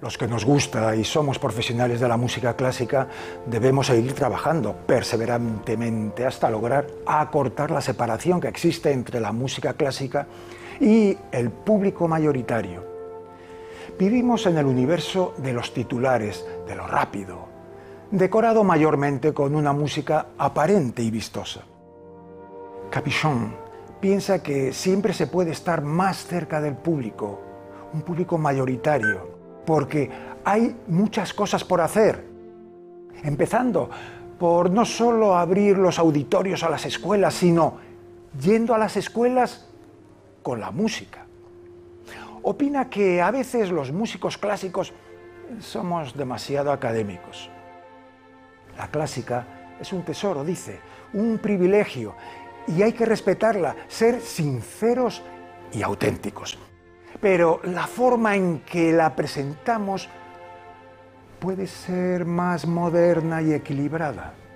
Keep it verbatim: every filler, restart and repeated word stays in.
Los que nos gusta y somos profesionales de la música clásica debemos seguir trabajando perseverantemente hasta lograr acortar la separación que existe entre la música clásica y el público mayoritario. Vivimos en el universo de los titulares, de lo rápido, decorado mayormente con una música aparente y vistosa. Capichon piensa que siempre se puede estar más cerca del público, un público mayoritario, porque hay muchas cosas por hacer, empezando por no solo abrir los auditorios a las escuelas, sino yendo a las escuelas con la música. Opina que a veces los músicos clásicos somos demasiado académicos. La clásica es un tesoro, dice, un privilegio, y hay que respetarla, ser sinceros y auténticos. Pero la forma en que la presentamos puede ser más moderna y equilibrada.